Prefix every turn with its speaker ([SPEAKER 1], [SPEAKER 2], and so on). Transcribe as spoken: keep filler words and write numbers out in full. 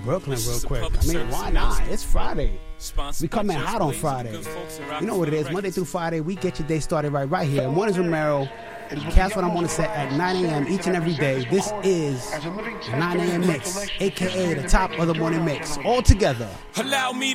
[SPEAKER 1] Brooklyn real quick. I mean, why not? It's Friday. We come in hot on Friday. You know what it is. Monday through Friday, we get your day started right right here. Mornings with Romero. Cast What I'm on the set at nine a.m. each and every day. This is nine a.m. Mix, a k a the top of the morning mix. All together.
[SPEAKER 2] Allow me